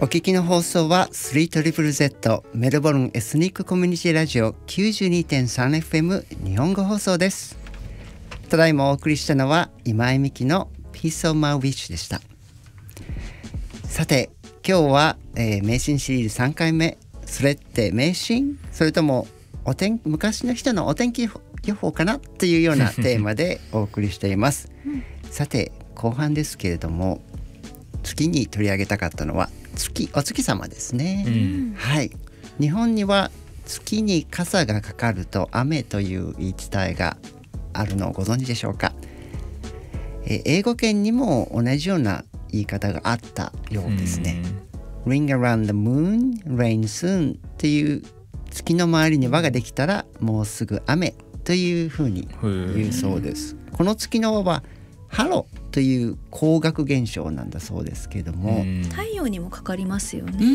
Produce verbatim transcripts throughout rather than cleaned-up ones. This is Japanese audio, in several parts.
お聞きの放送は スリートリプルゼット メルボルンエスニックコミュニティラジオ きゅうじゅうにてんさんエフエム 日本語放送です。ただいまお送りしたのは今井美樹の Piece of My Wish でした。さて今日は、えー、迷信シリーズさんかいめ。それって迷信？それともお天昔の人のお天気予報かなというようなテーマでお送りしています、うん、さて後半ですけれども、月に取り上げたかったのは月お月様ですね、うん、はい。日本には月に傘がかかると雨という言い伝えがあるのをご存知でしょうか。えー、英語圏にも同じような言い方があったようですね、うん、Ring around the moon, rain soon っていう月の周りに輪ができたらもうすぐ雨というふうに言うそうです。この月の輪はハロという光学現象なんだそうですけども、 太陽にもかかりますよね。 うん、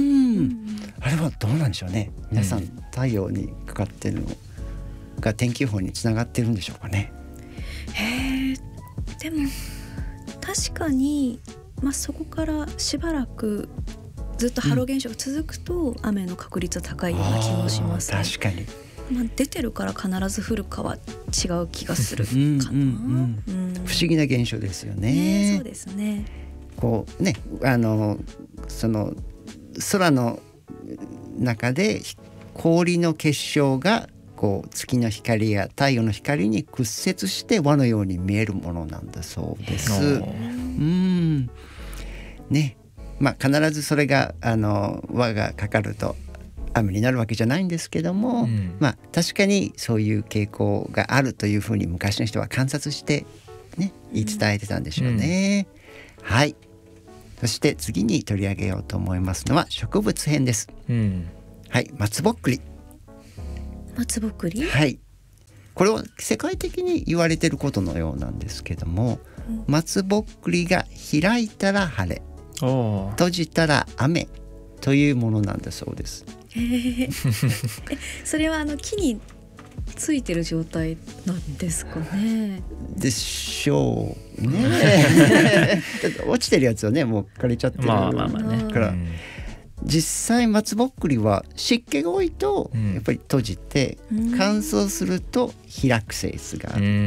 あれはどうなんでしょうね。皆さん、うん、太陽にかかってるのが天気予報につながってるんでしょうかね。 へー、でも確かに、まあ、そこからしばらくずっとハロ現象が続くと、うん、雨の確率は高いような気もしますね。 確かに、 まあ、出てるから必ず降るかは違う気がするかな。うんうんうん、不思議な現象ですよね。 ね、そうですね。 こうね、あのその空の中で氷の結晶がこう月の光や太陽の光に屈折して輪のように見えるものなんだそうです。うんね、まあ、必ずそれがあの輪がかかると雨になるわけじゃないんですけども、うん、まあ、確かにそういう傾向があるというふうに昔の人は観察して、ね、言い伝えてたんでしょうね、うん、はい。そして次に取り上げようと思いますのは植物編です、うん、はい、松ぼっくり。 松ぼっくり、 はい、これは世界的に言われていることのようなんですけども、うん、松ぼっくりが開いたら晴れ、閉じたら雨というものなんだそうです。 えー、それはあの木についてる状態なんですかね。 でしょうね落ちてるやつはねもう枯れちゃってる、まあまあまあね、から、うん、実際松ぼっくりは湿気が多いとやっぱり閉じて、うん、乾燥すると開く性質がある、うん、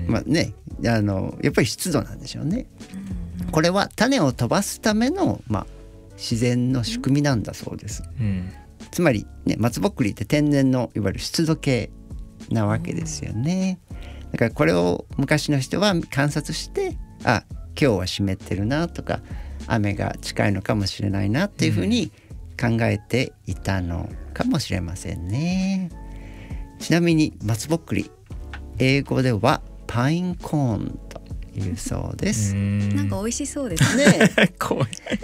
まあね、あのやっぱり湿度なんでしょうね、うん、これは種を飛ばすための、まあ、自然の仕組みなんだそうです、うん、つまり、ね、松ぼっくりって天然のいわゆる湿度計なわけですよね。だからこれを昔の人は観察して、あ、今日は湿ってるなとか雨が近いのかもしれないなっていうふうに考えていたのかもしれませんね、うん、ちなみに松ぼっくり英語ではパインコーンというそうです。 んなんか美味しそうですねだから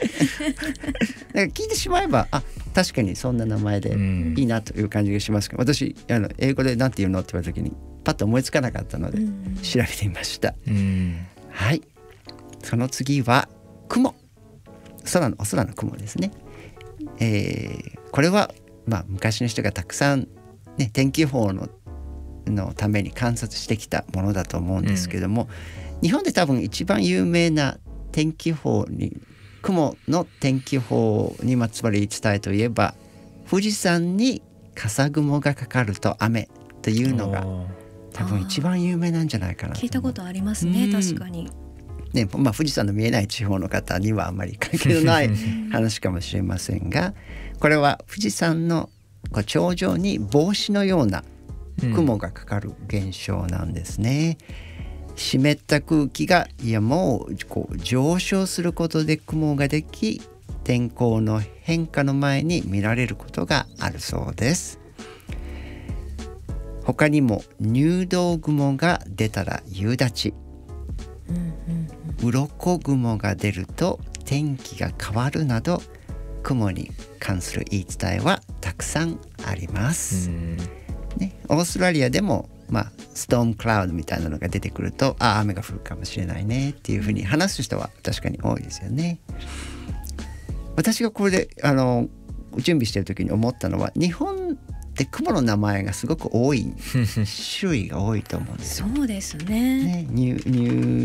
聞いてしまえばあ確かにそんな名前でいいなという感じがしますけど、私あの英語でなんて言うのって言われた時にパッと思いつかなかったので調べてみました。はい、その次は雲、空のお空の雲ですね、えー、これは、まあ、昔の人がたくさん、ね、天気予報の、のために観察してきたものだと思うんですけども、うん、日本で多分一番有名な天気予報に雲の天気予報にまつわる言い伝えといえば、富士山に笠雲がかかると雨というのが多分一番有名なんじゃないかなと。 聞いたことありますね、確かに、 ね、まあ、富士山の見えない地方の方にはあまり関係のない話かもしれませんがこれは富士山のこう頂上に帽子のような雲がかかる現象なんですね、うん、湿った空気がいやもうこう上昇することで雲ができ、天候の変化の前に見られることがあるそうです。他にも入道雲が出たら夕立ち、うんうん、鱗雲が出ると天気が変わるなど雲に関する言い伝えはたくさんあります、うんね、オーストラリアでも、まあ、ストームクラウドみたいなのが出てくるとあ雨が降るかもしれないねっていうふうに話す人は確かに多いですよね。私がこれであの準備している時に思ったのは、日本って雲の名前がすごく多い種類が多いと思うんですよ。 そうですね。 ね、ニュニュ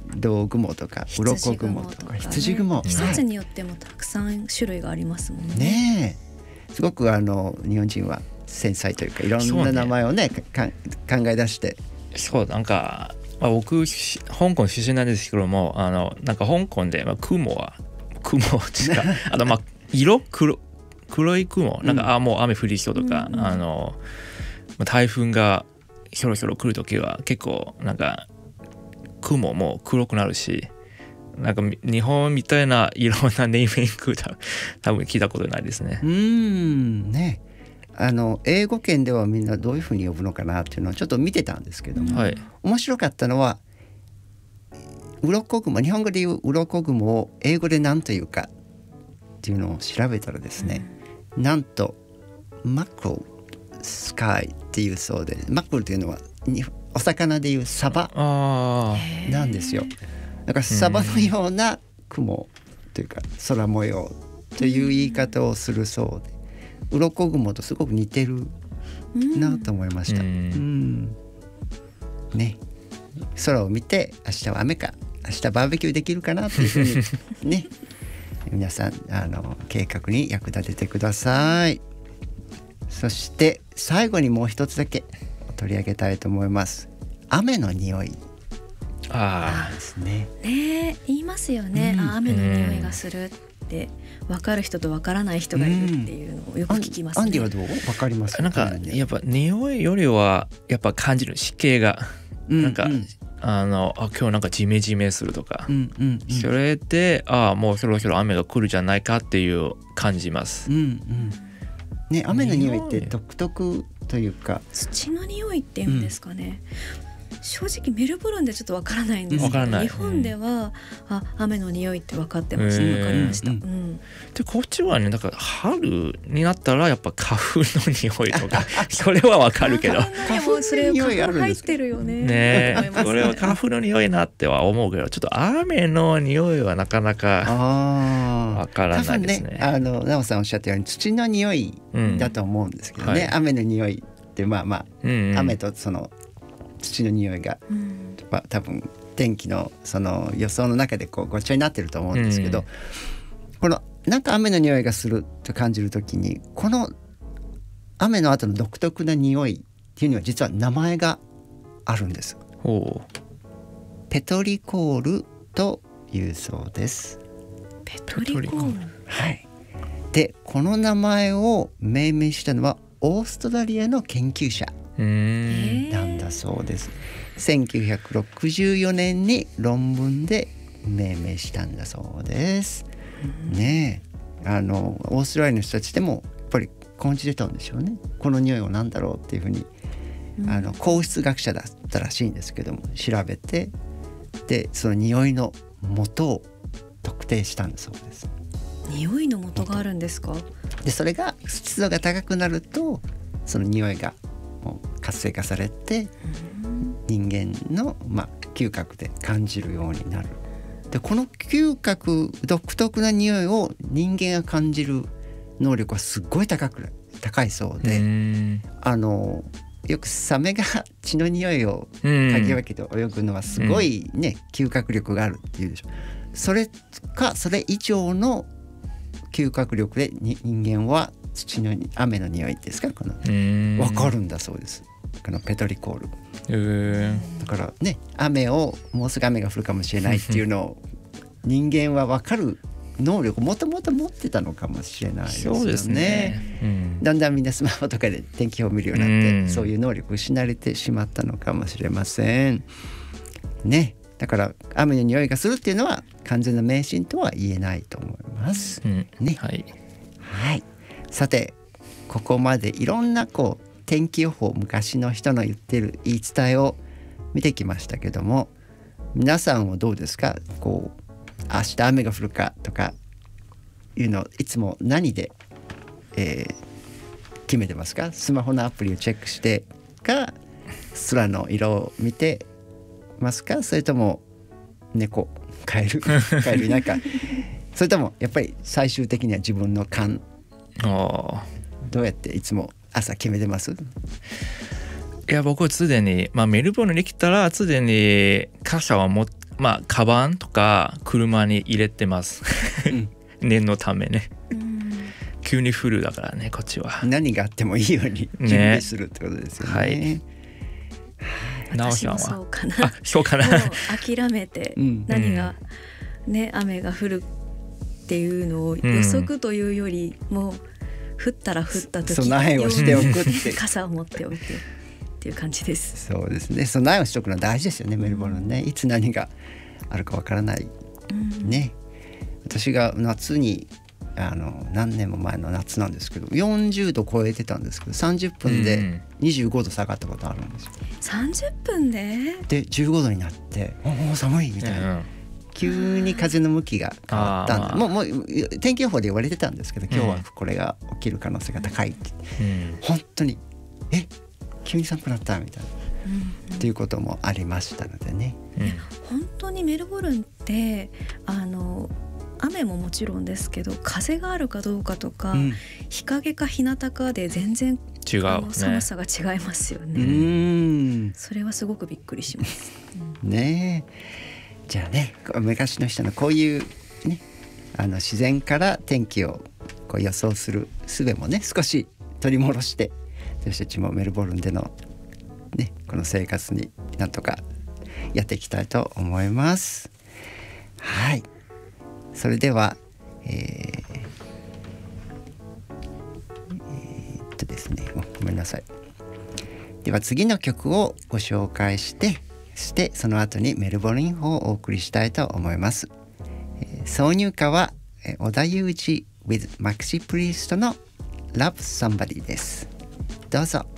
道雲とか鱗雲とか羊雲、 季節によってもたくさん種類がありますもんね。 ねえ、すごくあの日本人は繊細というかいろんな名前をねか考え出して。 そうなんか、まあ、僕香港出身なんですけども、あのなんか香港で、まあ、雲は雲しかあとまあ色 黒, 黒い雲なんか、うん、あもう雨降りそうとか、うんうん、あの台風がひょろひょろ来るときは結構なんか雲も黒くなるし、なんか日本みたいないろんなネーミングだ多分聞いたことないですね。 うーんね、あの英語圏ではみんなどういうふうに呼ぶのかなっていうのをちょっと見てたんですけども、はい、面白かったのは鱗雲、日本語で言う鱗雲を英語で何というかっていうのを調べたらですね、うん、なんとマクロスカイっていうそうで、マクロというのはお魚でいうサバなんですよ。だからサバのような雲というか空模様という言い方をするそうで、鱗雲とすごく似てるなと思いました。うん、うんね、空を見て明日は雨か明日バーベキューできるかなというふうにね皆さんあの計画に役立ててください。そして最後にもう一つだけ取り上げたいと思います。雨の匂い。 ああですね。 ね、言いますよね、うん、あ雨の匂いがするって分かる人と分からない人がいるっていうのをよく聞きますね。 アンディはどう？分かりますか？ なんかやっぱ匂いよりはやっぱ感じる湿気が、うん、なんか、うん、あのあ今日なんかジメジメするとか、うんうんうん、それであもうひょろひょろ雨が来るじゃないかっていう感じます。うんうんね、雨の匂いって独特というか土の匂いっていうんですかね、うん、正直メルボルンでちょっとわからないんですけど、日本では、うん、あ雨の匂いって分かってました。分かりました、うんうん、 でこっちはね、だから春になったらやっぱ花粉の匂いとかそれはわかるけど花粉の匂い入ってるよねねこれは花粉の匂いなっては思うけど、ちょっと雨の匂いはなかなかわからないですね。 多分ね、あのナオさんおっしゃったように土の匂いだと思うんですけどね、うんはい、雨の匂いってまあまあ、うんうん、雨とその土の匂いが、うん、多分天気のその予想の中でこうごっちゃになってると思うんですけど、うん、このなんか雨の匂いがすると感じるときに、この雨の後の独特な匂いっていうには実は名前があるんです。 おペトリコールというそうです。 ペトリコール、 はい。でこの名前を命名したのはオーストラリアの研究者なんだそうです。せんきゅうひゃくろくじゅうよねんに論文で命名したんだそうです。ねえ、あのオーストラリアの人たちでもやっぱり感じてたんでしょうね。この匂いは何だろうっていうふうに、あの皇室学者だったらしいんですけども、調べてでその匂いの元を特定したんだそうです。 匂いの元があるんですか？ でそれが湿度が高くなるとその匂いがもう活性化されて、人間の、まあ、嗅覚で感じるようになる。でこの嗅覚独特な匂いを人間が感じる能力はすごい高く高いそうで、あのよくサメが血の匂いを嗅ぎ分けて泳ぐのはすごいね、嗅覚力があるっていうでしょ。それかそれ以上の嗅覚力で人間は土の雨の匂いですか、この分かるんだそうです。このペトリコール、 えー、だからね、雨をもうすぐ雨が降るかもしれないっていうのを人間は分かる能力もともと持ってたのかもしれないですよね。そうですね、うん、だんだんみんなスマホとかで天気予報を見るようになって、うん、そういう能力を失われてしまったのかもしれませんね。だから雨の匂いがするっていうのは完全な迷信とは言えないと思います、うんね、はい、はい。さてここまでいろんなこう天気予報、昔の人の言ってる言い伝えを見てきましたけども、皆さんはどうですか？こう明日雨が降るかとかいうのいつも何で、えー、決めてますか？スマホのアプリをチェックしてか、空の色を見てますか？それとも猫、カエルカエルなんかそれともやっぱり最終的には自分の勘、あどうやっていつも朝決めてます？いや僕は常に、まあ、メルボルンに来たら常に傘を持まあカバンとか車に入れてます、うん、念のためね、うん、急に降るだからねこっちは何があってもいいように準備するってことですよね、はい、 私もそうかな。 あ、そうかな。 もう諦めて何がね、うん、雨が降るっていうのを予測というより、うん、もう降ったら降った時備えをしておくって傘を持っておいてっていう感じです。 そうですね。備えをしておくのは大事ですよね、メルボルンね。いつ何があるかわからない、うん、ね。私が夏にあの何年も前の夏なんですけどよんじゅうど超えてたんですけどさんじゅっぷんでにじゅうごど下がったことあるんですよ、うん、 さんじゅっぷんででじゅうごどになっておお寒いみたいな、うん、急に風の向きが変わったんで、もうもう天気予報で言われてたんですけど今日はこれが起きる可能性が高いって、うん、本当にえ急に寒くなったみたいな、うん、っていうこともありましたのでね、 うん、本当にメルボルンってあの雨ももちろんですけど風があるかどうかとか、うん、日陰か日向かで全然違う、ね、 寒さが違いますよね。 うんそれはすごくびっくりします、 うん、ねえじゃあね昔の人のこういう、ね、あの自然から天気をこう予想する術もね少し取り戻して私たちもメルボルンでの、ね、この生活になんとかやっていきたいと思います。はいそれでは、えーえー、っとですねごめんなさい。では次の曲をご紹介してしてその後にメルボルン法をお送りしたいと思います。えー、挿入歌は織田裕二 with マキシプリーストの Love Somebody です。どうぞ。